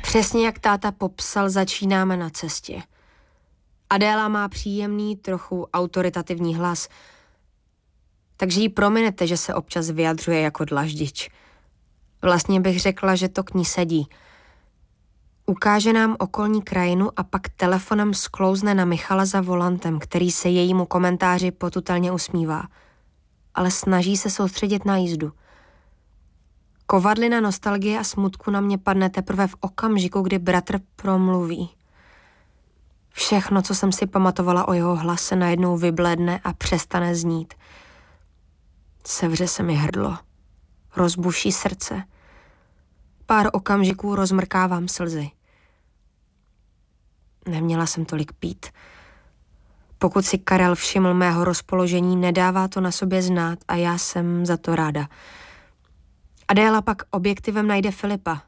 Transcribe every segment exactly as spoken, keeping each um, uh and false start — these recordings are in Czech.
Přesně jak táta popsal, začínáme na cestě. Adéla má příjemný, trochu autoritativní hlas, takže jí prominete, že se občas vyjadřuje jako dlaždič. Vlastně bych řekla, že to k ní sedí. Ukáže nám okolní krajinu a pak telefonem sklouzne na Michala za volantem, který se jejímu komentáři potutelně usmívá. Ale snaží se soustředit na jízdu. Kovadlina nostalgie a smutku na mě padne teprve v okamžiku, kdy bratr promluví. Všechno, co jsem si pamatovala o jeho hlase, najednou vybledne a přestane znít. Sevře se mi hrdlo. Rozbuší srdce. Pár okamžiků rozmrkávám slzy. Neměla jsem tolik pít. Pokud si Karel všiml mého rozpoložení, nedává to na sobě znát a já jsem za to ráda. Adéla pak objektivem najde Filipa.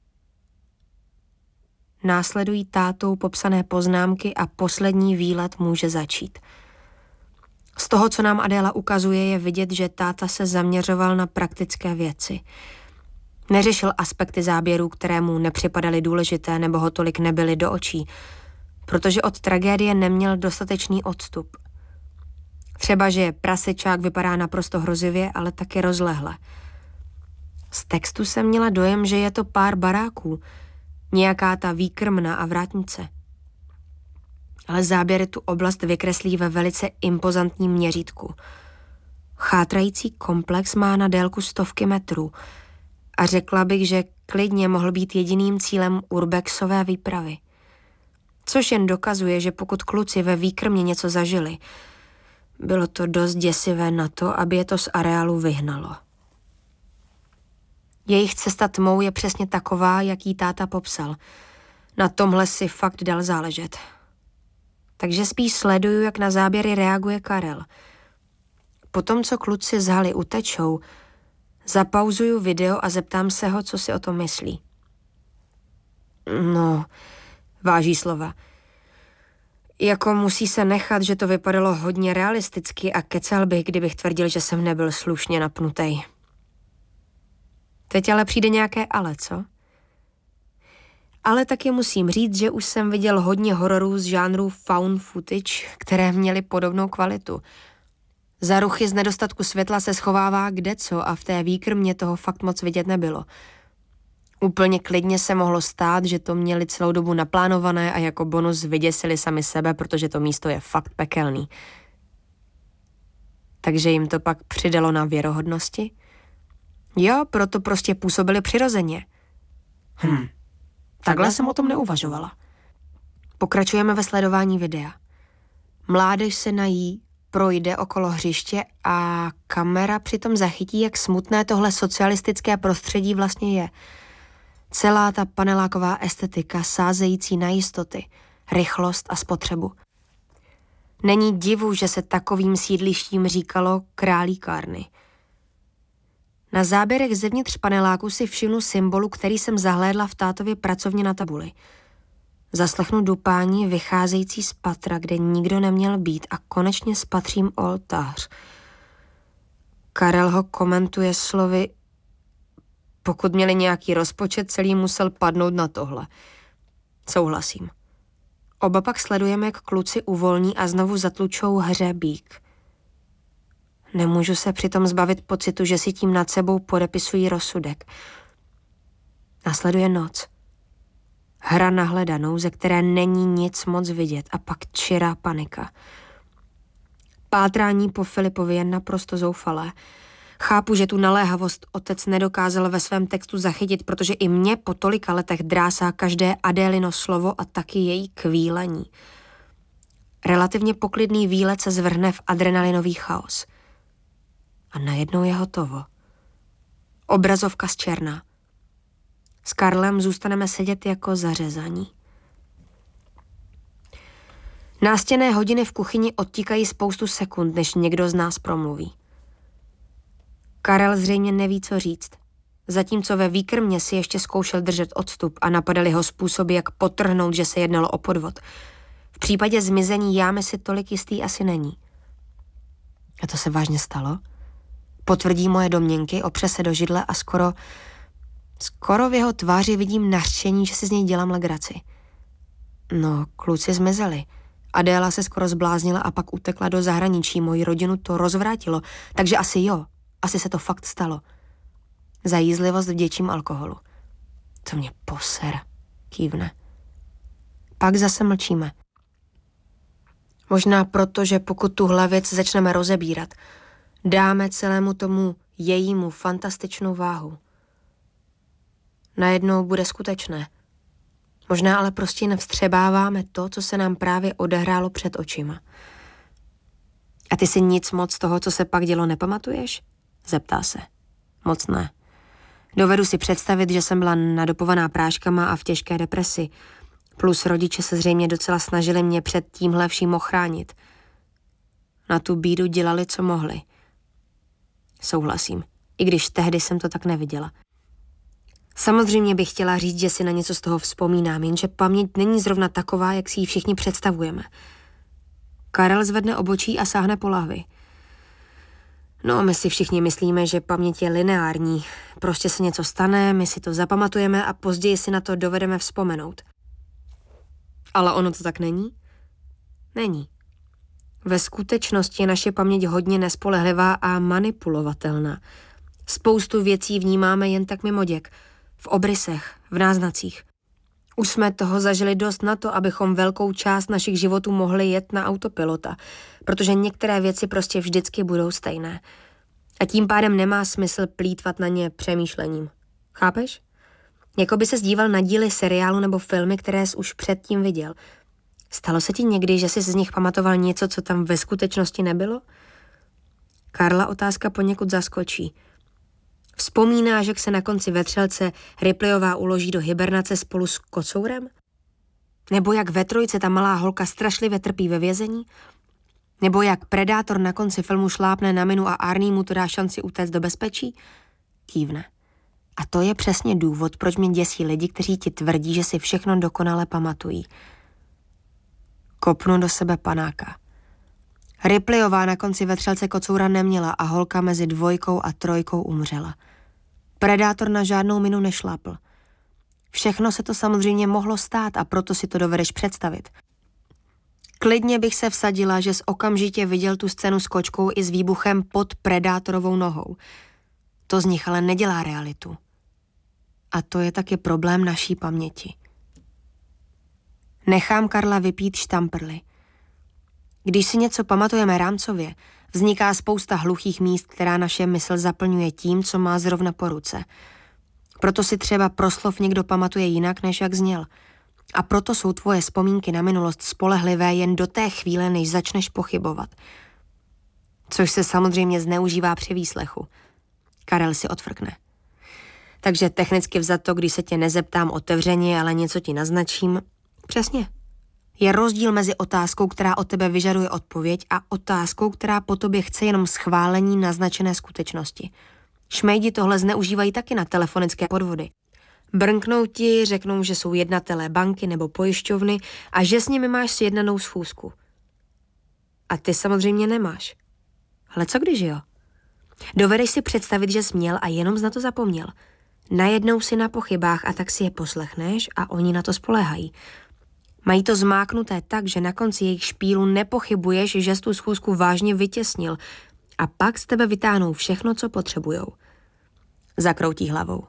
Následují tátou popsané poznámky a poslední výlet může začít. Z toho, co nám Adéla ukazuje, je vidět, že táta se zaměřoval na praktické věci. Neřešil aspekty záběrů, které mu nepřipadaly důležité nebo ho tolik nebyly do očí, protože od tragédie neměl dostatečný odstup. Třeba, že prasečák vypadá naprosto hrozivě, ale taky rozlehle. Z textu jsem měla dojem, že je to pár baráků, nějaká ta výkrmna a vrátnice. Ale záběry tu oblast vykreslí ve velice impozantním měřítku. Chátrající komplex má na délku stovky metrů a řekla bych, že klidně mohl být jediným cílem urbexové výpravy. Což jen dokazuje, že pokud kluci ve výkrmě něco zažili, bylo to dost děsivé na to, aby je to z areálu vyhnalo. Jejich cesta tmou je přesně taková, jak jí táta popsal. Na tomhle si fakt dal záležet. Takže spíš sleduju, jak na záběry reaguje Karel. Potom, co kluci z haly utečou, zapauzuju video a zeptám se ho, co si o tom myslí. No, váží slova. Jako musí se nechat, že to vypadalo hodně realisticky a kecal bych, kdybych tvrdil, že jsem nebyl slušně napnutej. Teď ale přijde nějaké ale, co? Ale taky musím říct, že už jsem viděl hodně hororů z žánru found footage, které měly podobnou kvalitu. Za ruchy z nedostatku světla se schovává kdeco a v té výkrmě toho fakt moc vidět nebylo. Úplně klidně se mohlo stát, že to měli celou dobu naplánované a jako bonus vyděsili sami sebe, protože to místo je fakt pekelný. Takže jim to pak přidalo na věrohodnosti? Jo, proto prostě působili přirozeně. Hm, takhle jsem o tom neuvažovala. Pokračujeme ve sledování videa. Mládež se nají, projde okolo hřiště a kamera přitom zachytí, jak smutné tohle socialistické prostředí vlastně je. Celá ta paneláková estetika sázející na jistoty, rychlost a spotřebu. Není divu, že se takovým sídlištím říkalo králíkárny. Na záběrech zevnitř paneláku si všimnu symbolu, který jsem zahlédla v tátově pracovně na tabuli. Zaslechnu dupání vycházející z patra, kde nikdo neměl být a konečně spatřím oltář. Karel ho komentuje slovy: pokud měli nějaký rozpočet, celý musel padnout na tohle. Souhlasím. Oba pak sledujeme, jak kluci uvolní a znovu zatlučou hřebík. Nemůžu se přitom zbavit pocitu, že si tím nad sebou podepisují rozsudek. Následuje noc. Hra na hledanou, ze které není nic moc vidět, a pak čirá panika. Pátrání po Filipovi je naprosto zoufalé. Chápu, že tu naléhavost otec nedokázal ve svém textu zachytit, protože i mě po tolika letech drásá každé Adélino slovo a taky její kvílení. Relativně poklidný výlet se zvrhne v adrenalinový chaos. A najednou je hotovo. Obrazovka zčerná. S Karlem zůstaneme sedět jako zařezaní. Nástěnné hodiny v kuchyni odtíkají spoustu sekund, než někdo z nás promluví. Karel zřejmě neví, co říct. Zatímco ve výkrmě si ještě zkoušel držet odstup a napadaly ho způsoby, jak podtrhnout, že se jednalo o podvod. V případě zmizení jámy si tolik jistý asi není. A to se vážně stalo? Potvrdí moje domněnky, opře se do židle a skoro, Skoro v jeho tváři vidím nařčení, že si z něj dělám legraci. No, kluci zmizeli. Adéla se skoro zbláznila a pak utekla do zahraničí. Moji rodinu to rozvrátilo, takže asi jo. Asi se to fakt stalo. Za jízlivost vděčím alkoholu. To mě poser, kývne. Pak zase mlčíme. Možná proto, že pokud tuhle věc začneme rozebírat, dáme celému tomu jejímu fantastičnou váhu. Najednou bude skutečné. Možná ale prostě nevstřebáváme to, co se nám právě odehrálo před očima. A ty si nic moc z toho, co se pak dělo, nepamatuješ? Zeptá se. Moc ne. Dovedu si představit, že jsem byla nadopovaná práškama a v těžké depresi. Plus rodiče se zřejmě docela snažili mě před tímhle vším ochránit. Na tu bídu dělali, co mohli. Souhlasím, i když tehdy jsem to tak neviděla. Samozřejmě bych chtěla říct, že si na něco z toho vzpomínám, jenže paměť není zrovna taková, jak si ji všichni představujeme. Karel zvedne obočí a sáhne po lahvi. No, my si všichni myslíme, že paměť je lineární. Prostě se něco stane, my si to zapamatujeme a později si na to dovedeme vzpomenout. Ale ono to tak není? Není. Ve skutečnosti je naše paměť hodně nespolehlivá a manipulovatelná. Spoustu věcí vnímáme jen tak mimoděk, v obrysech, v náznacích. Už jsme toho zažili dost na to, abychom velkou část našich životů mohli jet na autopilota, protože některé věci prostě vždycky budou stejné. A tím pádem nemá smysl plýtvat na ně přemýšlením. Chápeš? Jako by ses díval na díly seriálu nebo filmy, které jsi už předtím viděl. Stalo se ti někdy, že jsi z nich pamatoval něco, co tam ve skutečnosti nebylo? Karla otázka poněkud zaskočí. Vzpomínáš, jak se na konci vetřelce Ripleyová uloží do hibernace spolu s kocourem? Nebo jak ve trojce ta malá holka strašlivě trpí ve vězení? Nebo jak predátor na konci filmu šlápne na minu a Arnie mu to dá šanci utéct do bezpečí? Kývne. A to je přesně důvod, proč mě děsí lidi, kteří ti tvrdí, že si všechno dokonale pamatují. Kopnu do sebe panáka. Ripleyová na konci vetřelce kocoura neměla a holka mezi dvojkou a trojkou umřela. Predátor na žádnou minu nešlápl. Všechno se to samozřejmě mohlo stát a proto si to dovedeš představit. Klidně bych se vsadila, že jsi okamžitě viděl tu scénu s kočkou i s výbuchem pod predátorovou nohou. To z nich ale nedělá realitu. A to je taky problém naší paměti. Nechám Karla vypít štamprly. Když si něco pamatujeme rámcově, vzniká spousta hluchých míst, která naše mysl zaplňuje tím, co má zrovna po ruce. Proto si třeba proslov někdo pamatuje jinak, než jak zněl. A proto jsou tvoje vzpomínky na minulost spolehlivé jen do té chvíle, než začneš pochybovat. Což se samozřejmě zneužívá při výslechu. Karel si odfrkne. Takže technicky vzato, když se tě nezeptám otevřeně, ale něco ti naznačím, přesně. Je rozdíl mezi otázkou, která od tebe vyžaduje odpověď, a otázkou, která po tobě chce jenom schválení naznačené skutečnosti. Šmejdi tohle zneužívají taky na telefonické podvody. Brnknou ti, řeknou, že jsou jednatelé banky nebo pojišťovny a že s nimi máš sjednanou schůzku. A ty samozřejmě nemáš. Ale co když jo? Dovedeš si představit, že jsi měl a jenom jsi na to zapomněl. Najednou si na pochybách a tak si je poslechneš a oni na to spoléhají. Mají to zmáknuté tak, že na konci jejich špílu nepochybuješ, že jsi tu schůzku vážně vytěsnil a pak z tebe vytáhnou všechno, co potřebujou. Zakroutí hlavou.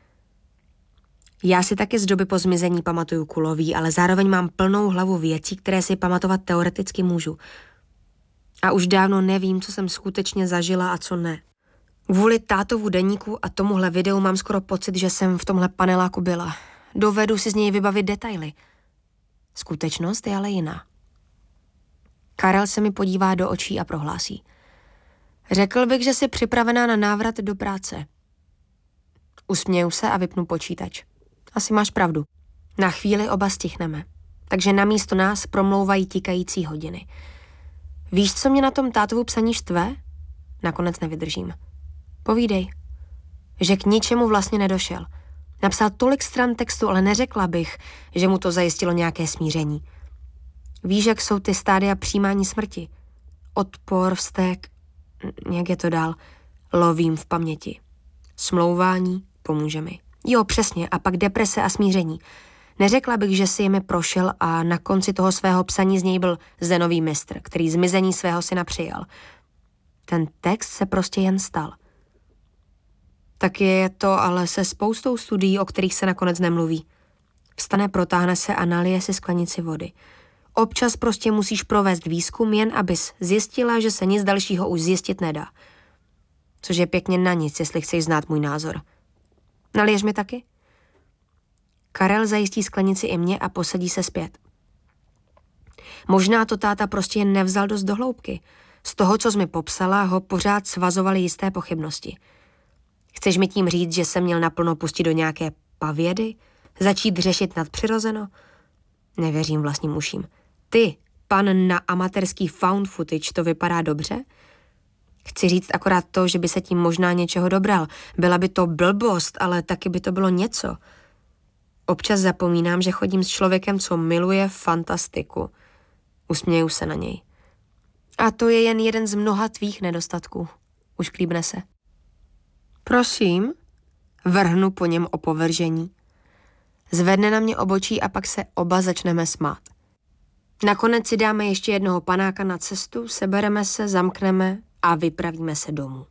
Já si taky z doby po zmizení pamatuju kulový, ale zároveň mám plnou hlavu věcí, které si pamatovat teoreticky můžu. A už dávno nevím, co jsem skutečně zažila a co ne. Kvůli tátovu deníku a tomuhle videu mám skoro pocit, že jsem v tomhle paneláku byla. Dovedu si z něj vybavit detaily. Skutečnost je ale jiná. Karel se mi podívá do očí a prohlásí. Řekl bych, že jsi připravená na návrat do práce. Usměju se a vypnu počítač. Asi máš pravdu. Na chvíli oba stichneme. Takže namísto nás promlouvají tikající hodiny. Víš, co mě na tom tátovu psaní štve? Nakonec nevydržím. Povídej. Že k ničemu vlastně nedošel. Napsal tolik stran textu, ale neřekla bych, že mu to zajistilo nějaké smíření. Víš, jak jsou ty stádia přijímání smrti? Odpor, vztek, jak je to dál? Lovím v paměti. Smlouvání pomůže mi. Jo, přesně, a pak deprese a smíření. Neřekla bych, že si jimi prošel a na konci toho svého psaní z něj byl zenový mistr, který zmizení svého syna přijal. Ten text se prostě jen stal. Tak je to ale se spoustou studií, o kterých se nakonec nemluví. Vstane, protáhne se a nalije si sklenici vody. Občas prostě musíš provést výzkum, jen abys zjistila, že se nic dalšího už zjistit nedá. Což je pěkně na nic, jestli chceš znát můj názor. Naliješ mi taky? Karel zajistí sklenici i mě a posadí se zpět. Možná to táta prostě jen nevzal dost do hloubky. Z toho, co jsi mi popsala, ho pořád svazovaly jisté pochybnosti. Chceš mi tím říct, že jsem měl naplno pustit do nějaké pavědy? Začít řešit nadpřirozeno? Nevěřím vlastním uším. Ty, pan na amatérský found footage, to vypadá dobře? Chci říct akorát to, že by se tím možná něčeho dobral. Byla by to blbost, ale taky by to bylo něco. Občas zapomínám, že chodím s člověkem, co miluje fantastiku. Usměju se na něj. A to je jen jeden z mnoha tvých nedostatků. Už klíbne se. Prosím? Vrhnu po něm opovržení. Zvedne na mě obočí a pak se oba začneme smát. Nakonec si dáme ještě jednoho panáka na cestu, sebereme se, zamkneme a vypravíme se domů.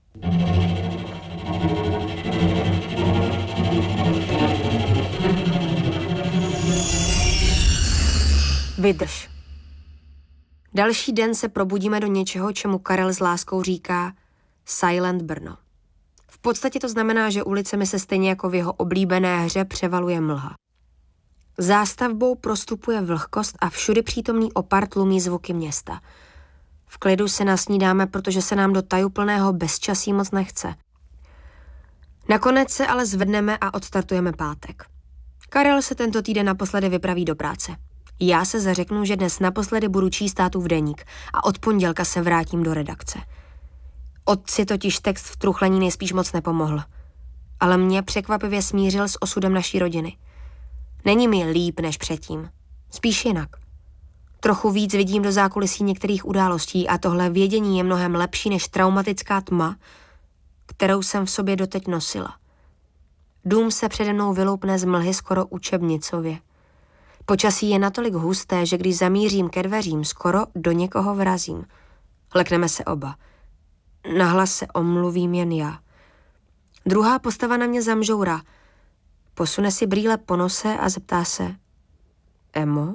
Vydrž. Další den se probudíme do něčeho, čemu Karel s láskou říká Silent Brno. V podstatě to znamená, že ulicemi se stejně jako v jeho oblíbené hře převaluje mlha. Zástavbou prostupuje vlhkost a všudy přítomný opar tlumí zvuky města. V klidu se nasnídáme, protože se nám do tajuplného bezčasí moc nechce. Nakonec se ale zvedneme a odstartujeme pátek. Karel se tento týden naposledy vypraví do práce. Já se zařeknu, že dnes naposledy budu číst tátův deník a od pondělka se vrátím do redakce. Otci totiž text v truchlení nejspíš moc nepomohl. Ale mě překvapivě smířil s osudem naší rodiny. Není mi líp než předtím. Spíš jinak. Trochu víc vidím do zákulisí některých událostí a tohle vědění je mnohem lepší než traumatická tma, kterou jsem v sobě doteď nosila. Dům se přede mnou vyloupne z mlhy skoro učebnicově. Počasí je natolik husté, že když zamířím ke dveřím, skoro do někoho vrazím. Lekneme se oba. Nahlas se omluvím jen já. Druhá postava na mě zamžourá. Posune si brýle po nose a zeptá se. Emo?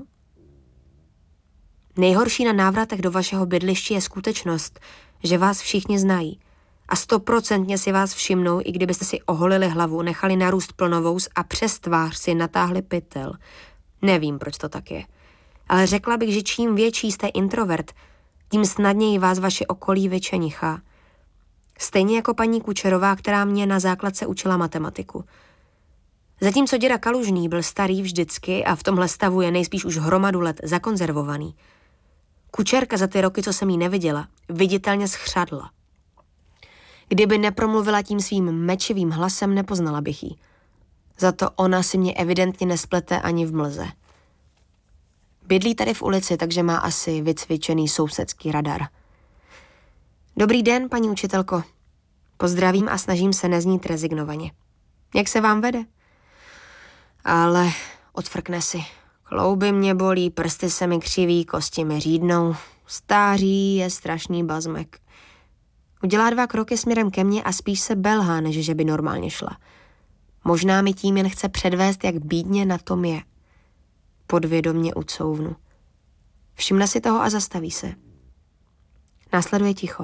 Nejhorší na návratech do vašeho bydliště je skutečnost, že vás všichni znají. A stoprocentně si vás všimnou, i kdybyste si oholili hlavu, nechali narůst plnovous a přes tvář si natáhli pytel. Nevím, proč to tak je. Ale řekla bych, že čím větší jste introvert, tím snadněji vás vaše okolí vyčenichá. Stejně jako paní Kučerová, která mě na základce učila matematiku. Zatímco děda Kalužný byl starý vždycky a v tomhle stavu je nejspíš už hromadu let zakonzervovaný. Kučerka za ty roky, co jsem jí neviděla, viditelně schřadla. Kdyby nepromluvila tím svým mečivým hlasem, nepoznala bych jí. Za to ona si mě evidentně nesplete ani v mlze. Bydlí tady v ulici, takže má asi vycvičený sousedský radar. Dobrý den, paní učitelko. Pozdravím a snažím se neznít rezignovaně. Jak se vám vede? Ale odfrkne si. Klouby mě bolí, prsty se mi křiví, kosti mi řídnou. Stáří je strašný bazmek. Udělá dva kroky směrem ke mně a spíš se belhá, než že by normálně šla. Možná mi tím jen chce předvést, jak bídně na tom je. Podvědomě ucouvnu. Všimne si toho a zastaví se. Následuje ticho.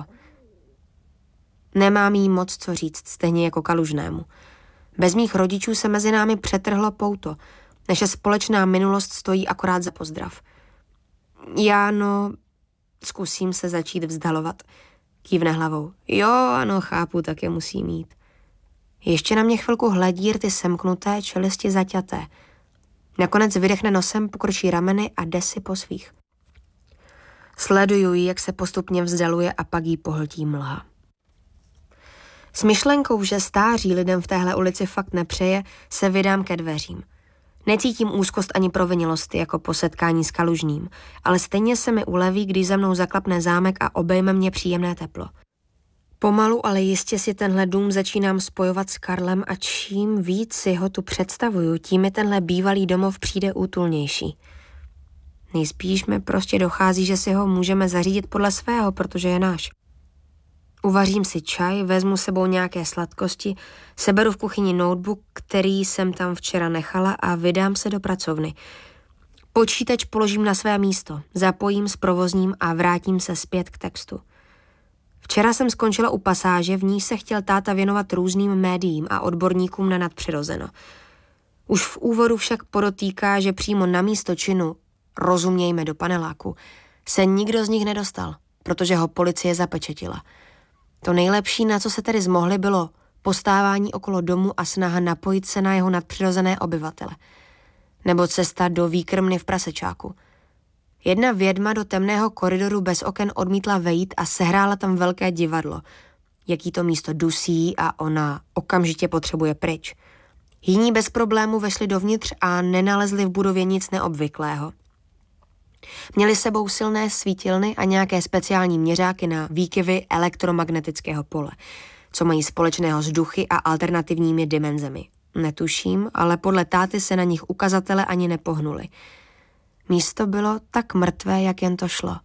Nemám jí moc co říct, stejně jako Kalužnému. Bez mých rodičů se mezi námi přetrhlo pouto. Naše společná minulost stojí akorát za pozdrav. Já, no, zkusím se začít vzdalovat. Kývne hlavou. Jo, ano, chápu, tak je musí mít. Ještě na mě chvilku hledí rty semknuté, čelisti zaťaté. Nakonec vydechne nosem, pokročí rameny a jde si po svých. Sleduju ji, jak se postupně vzdaluje a pak jí pohltí mlha. S myšlenkou, že stáří lidem v téhle ulici fakt nepřeje, se vydám ke dveřím. Necítím úzkost ani provinilost jako po setkání s Kalužným, ale stejně se mi uleví, když za mnou zaklapne zámek a obejme mě příjemné teplo. Pomalu, ale jistě si tenhle dům začínám spojovat s Karlem a čím víc si ho tu představuju, tím mi tenhle bývalý domov přijde útulnější. Nejspíš mi prostě dochází, že si ho můžeme zařídit podle svého, protože je náš. Uvařím si čaj, vezmu sebou nějaké sladkosti, seberu v kuchyni notebook, který jsem tam včera nechala a vydám se do pracovny. Počítač položím na své místo, zapojím s provozním a vrátím se zpět k textu. Včera jsem skončila u pasáže, v níž se chtěl táta věnovat různým médiím a odborníkům na nadpřirozeno. Už v úvodu však podotýká, že přímo na místo činu, rozumějme do paneláku, se nikdo z nich nedostal, protože ho policie zapečetila. To nejlepší, na co se tedy zmohli, bylo postávání okolo domu a snaha napojit se na jeho nadpřirozené obyvatele. Nebo cesta do výkrmny v prasečáku. Jedna vědma do temného koridoru bez oken odmítla vejít a sehrála tam velké divadlo. Jaký to místo dusí a ona okamžitě potřebuje pryč. Jiní bez problému vešli dovnitř a nenalezli v budově nic neobvyklého. Měli s sebou silné svítilny a nějaké speciální měřáky na výkyvy elektromagnetického pole, co mají společného s duchy a alternativními dimenzemi. Netuším, ale podle táty se na nich ukazatele ani nepohnuli. Místo bylo tak mrtvé, jak jen to šlo.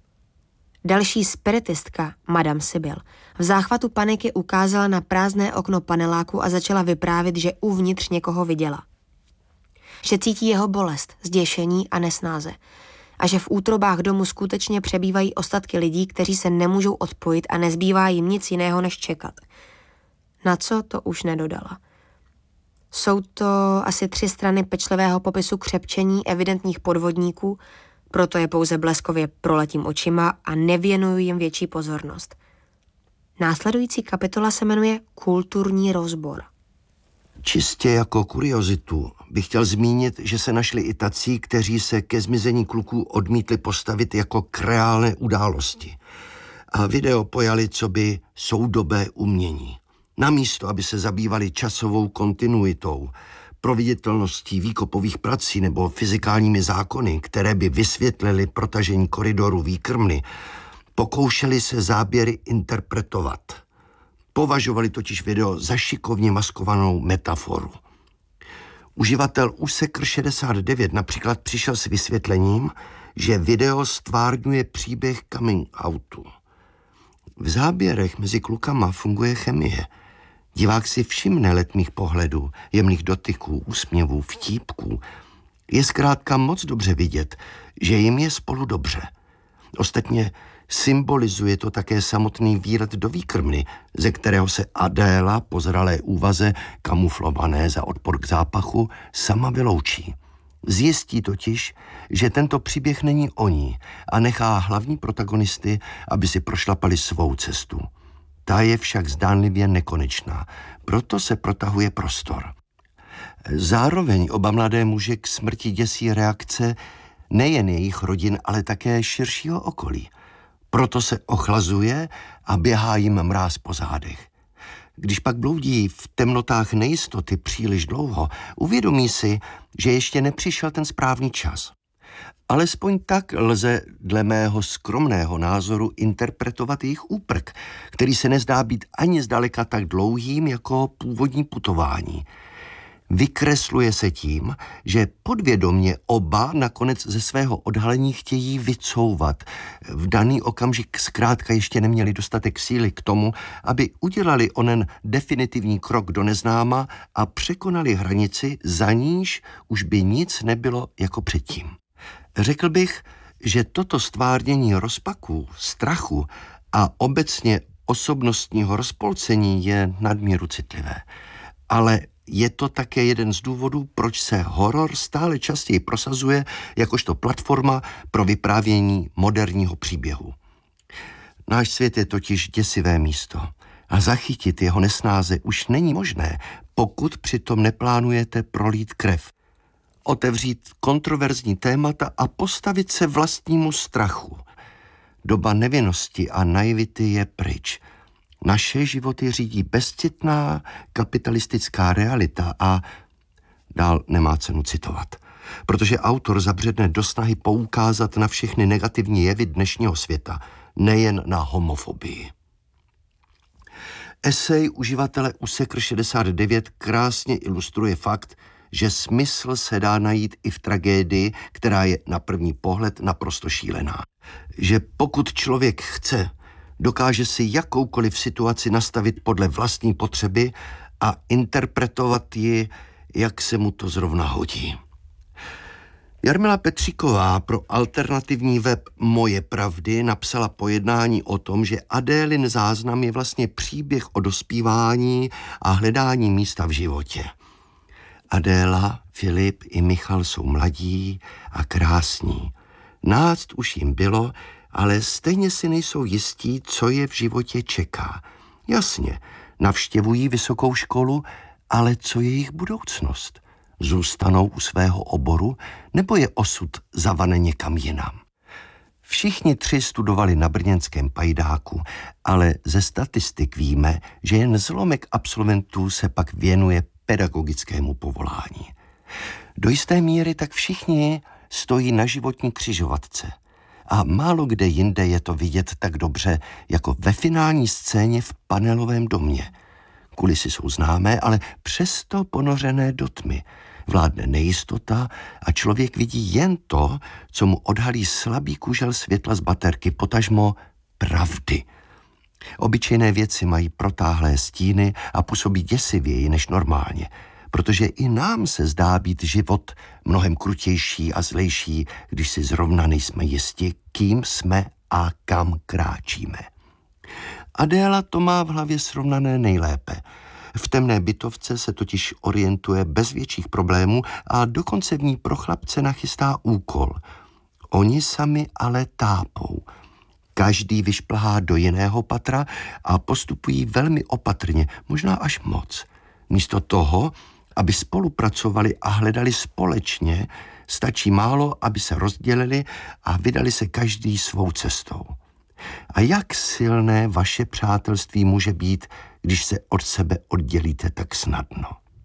Další spiritistka, Madame Sibyl, v záchvatu paniky ukázala na prázdné okno paneláku a začala vyprávět, že uvnitř někoho viděla. Že cítí jeho bolest, zděšení a nesnáze. A že v útrobách domu skutečně přebývají ostatky lidí, kteří se nemůžou odpojit a nezbývá jim nic jiného, než čekat. Na co to už nedodala. Jsou to asi tři strany pečlivého popisu křepčení evidentních podvodníků, proto je pouze bleskově proletím očima a nevěnuju jim větší pozornost. Následující kapitola se jmenuje Kulturní rozbor. Čistě jako kuriozitu bych chtěl zmínit, že se našli i tací, kteří se ke zmizení kluků odmítli postavit jako k reálné události. A video pojali coby soudobé umění. Namísto, aby se zabývali časovou kontinuitou, proveditelností výkopových prací nebo fyzikálními zákony, které by vysvětlily protažení koridoru výkrmny, pokoušeli se záběry interpretovat. Považovali totiž video za šikovně maskovanou metaforu. Uživatel Usekr šedesát devět například přišel s vysvětlením, že video stvárňuje příběh coming outu. V záběrech mezi klukama funguje chemie. Divák si všimne letmých pohledů, jemných dotyků, úsměvů, vtípků. Je zkrátka moc dobře vidět, že jim je spolu dobře. Ostatně symbolizuje to také samotný výlet do výkrmny, ze kterého se Adéla po zralé úvaze, kamuflované za odpor k zápachu, sama vyloučí. Zjistí totiž, že tento příběh není o ní a nechá hlavní protagonisty, aby si prošlapali svou cestu. Ta je však zdánlivě nekonečná, proto se protahuje prostor. Zároveň oba mladé muže k smrti děsí reakce nejen jejich rodin, ale také širšího okolí. Proto se ochlazuje a běhá jim mráz po zádech. Když pak bloudí v temnotách nejistoty příliš dlouho, uvědomí si, že ještě nepřišel ten správný čas. Alespoň tak lze dle mého skromného názoru interpretovat jejich úprk, který se nezdá být ani zdaleka tak dlouhým jako původní putování. Vykresluje se tím, že podvědomě oba nakonec ze svého odhalení chtějí vycouvat. V daný okamžik zkrátka ještě neměli dostatek síly k tomu, aby udělali onen definitivní krok do neznáma a překonali hranici, za níž už by nic nebylo jako předtím. Řekl bych, že toto stvárnění rozpaků, strachu a obecně osobnostního rozpolcení je nadmíru citlivé. Ale je to také jeden z důvodů, proč se horor stále častěji prosazuje jakožto platforma pro vyprávění moderního příběhu. Náš svět je totiž děsivé místo a zachytit jeho nesnáze už není možné, pokud přitom neplánujete prolít krev, otevřít kontroverzní témata a postavit se vlastnímu strachu. Doba nevinnosti a naivity je pryč. Naše životy řídí bezcitná kapitalistická realita a dál nemá cenu citovat, protože autor zabředne do snahy poukázat na všechny negativní jevy dnešního světa, nejen na homofobii. Esej uživatele Usekr šedesát devět krásně ilustruje fakt, že smysl se dá najít i v tragédii, která je na první pohled naprosto šílená. Že pokud člověk chce, dokáže si jakoukoliv situaci nastavit podle vlastní potřeby a interpretovat ji, jak se mu to zrovna hodí. Jarmila Petříková pro alternativní web Moje pravdy napsala pojednání o tom, že Adélin záznam je vlastně příběh o dospívání a hledání místa v životě. Adéla, Filip i Michal jsou mladí a krásní. Náct už jim bylo, ale stejně si nejsou jistí, co je v životě čeká. Jasně, navštěvují vysokou školu, ale co je jejich budoucnost? Zůstanou u svého oboru, nebo je osud zavane někam jinam? Všichni tři studovali na brněnském Pajdáku, ale ze statistik víme, že jen zlomek absolventů se pak věnuje pedagogickému povolání. Do jisté míry tak všichni stojí na životní křižovatce. A málo kde jinde je to vidět tak dobře, jako ve finální scéně v panelovém domě. Kulisy jsou známé, ale přesto ponořené do tmy. Vládne nejistota a člověk vidí jen to, co mu odhalí slabý kužel světla z baterky, potažmo pravdy. Obyčejné věci mají protáhlé stíny a působí děsivěji než normálně, protože i nám se zdá být život mnohem krutější a zlejší, když si zrovna nejsme jisti, kým jsme a kam kráčíme. Adéla to má v hlavě srovnané nejlépe. V temné bytovce se totiž orientuje bez větších problémů a dokonce v ní pro chlapce nachystá úkol. Oni sami ale tápou. Každý vyšplhá do jiného patra a postupují velmi opatrně, možná až moc. Místo toho, aby spolupracovali a hledali společně, stačí málo, aby se rozdělili a vydali se každý svou cestou. A jak silné vaše přátelství může být, když se od sebe oddělíte tak snadno?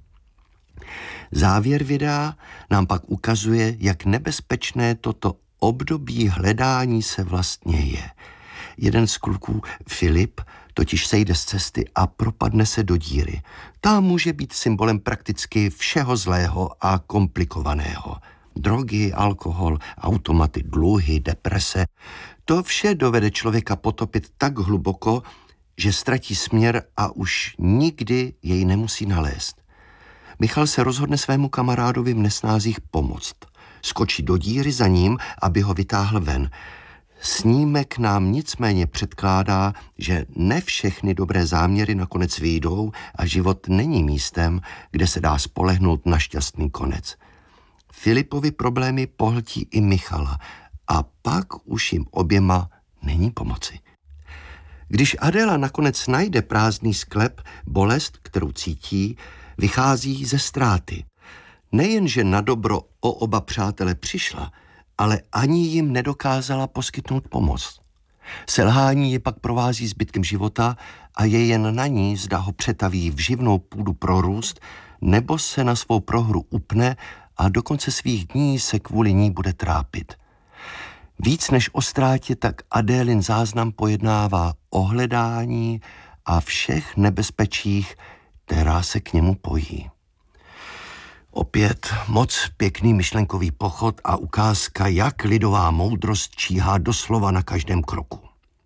Závěr videa nám pak ukazuje, jak nebezpečné toto období hledání se vlastně je. Jeden z kluků, Filip, totiž sejde z cesty a propadne se do díry. Ta může být symbolem prakticky všeho zlého a komplikovaného. Drogy, alkohol, automaty, dluhy, deprese. To vše dovede člověka potopit tak hluboko, že ztratí směr a už nikdy jej nemusí nalézt. Michal se rozhodne svému kamarádovi v nesnázích pomoct. Skočí do díry za ním, aby ho vytáhl ven. Snímek nám nicméně předkládá, že ne všechny dobré záměry nakonec vyjdou a život není místem, kde se dá spolehnout na šťastný konec. Filipovi problémy pohltí i Michala a pak už jim oběma není pomoci. Když Adéla nakonec najde prázdný sklep, bolest, kterou cítí, vychází ze ztráty. Nejenže na dobro o oba přátele přišla, ale ani jim nedokázala poskytnout pomoc. Selhání je pak provází zbytkem života a je jen na ní, zda ho přetaví v živnou půdu pro růst, nebo se na svou prohru upne a do konce svých dní se kvůli ní bude trápit. Víc než o ztrátě tak Adélin záznam pojednává o hledání a všech nebezpečích, která se k němu pojí. Opět moc pěkný myšlenkový pochod a ukázka, jak lidová moudrost číhá doslova na každém kroku.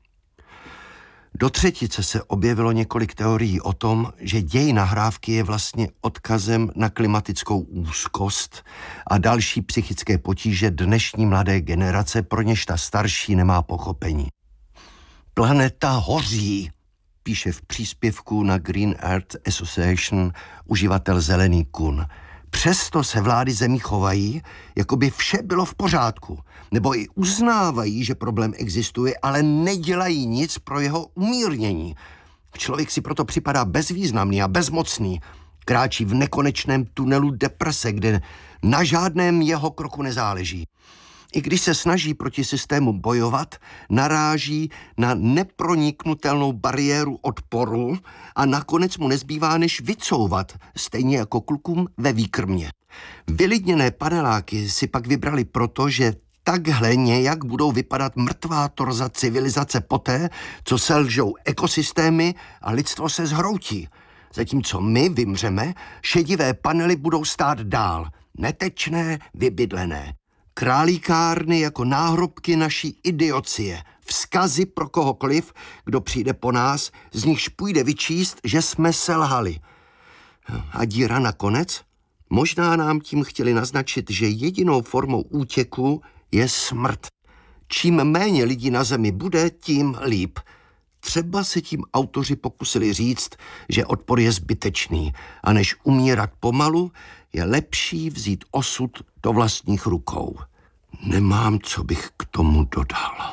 Do třetice se objevilo několik teorií o tom, že děj nahrávky je vlastně odkazem na klimatickou úzkost a další psychické potíže dnešní mladé generace, pro něž ta starší nemá pochopení. Planeta hoří, píše v příspěvku na Green Earth Association uživatel Zelený kun. Přesto se vlády zemí chovají, jako by vše bylo v pořádku, nebo i uznávají, že problém existuje, ale nedělají nic pro jeho umírnění. Člověk si proto připadá bezvýznamný a bezmocný, kráčí v nekonečném tunelu deprese, kde na žádném jeho kroku nezáleží. I když se snaží proti systému bojovat, naráží na neproniknutelnou bariéru odporu a nakonec mu nezbývá než vycouvat, stejně jako klukům ve výkrmě. Vylidněné paneláky si pak vybrali proto, že takhle nějak budou vypadat mrtvá torza civilizace poté, co selžou ekosystémy a lidstvo se zhroutí. Zatímco my vymřeme, šedivé panely budou stát dál. Netečné, vybydlené. Králíkárny jako náhrobky naší idiocie. Vzkazy pro kohokoliv, kdo přijde po nás, z nichž půjde vyčíst, že jsme selhali. A díra nakonec? Možná nám tím chtěli naznačit, že jedinou formou útěku je smrt. Čím méně lidí na zemi bude, tím líp. Třeba se tím autoři pokusili říct, že odpor je zbytečný a než umírat pomalu, je lepší vzít osud do vlastních rukou. Nemám, co bych k tomu dodal.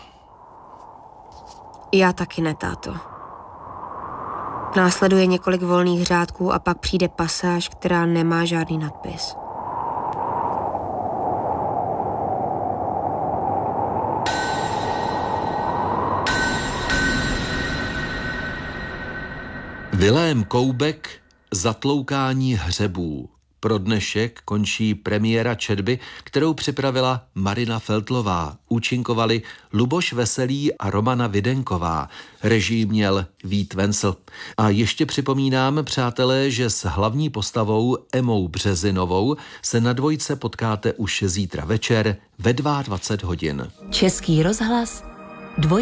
Já taky ne, táto. Následuje několik volných řádků a pak přijde pasáž, která nemá žádný nadpis. Vilém Koubek, Zatloukání hřebů. Pro dnešek končí premiéra četby, kterou připravila Marina Feltlová. Účinkovali Luboš Veselý a Romana Videnková. Režii měl Vít Vencel. A ještě připomínám, přátelé, že s hlavní postavou Emou Březinovou se na dvojce potkáte už zítra večer ve dvacet dva hodin. Český rozhlas, dvoj